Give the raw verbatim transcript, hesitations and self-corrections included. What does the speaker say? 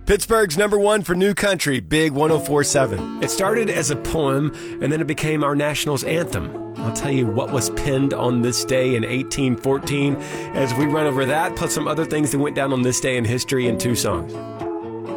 Pittsburgh's number one for new country, Big one oh four point seven. It started as a poem, and then it became our national's anthem. I'll tell you what was penned on this day in eighteen fourteen as we run over that, plus some other things that went down on this day in history in two songs.